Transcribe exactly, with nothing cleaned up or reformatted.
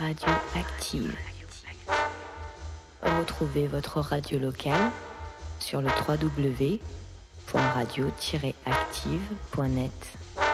Radio Active. Retrouvez votre radio locale sur le w w w point radio tiret active point net.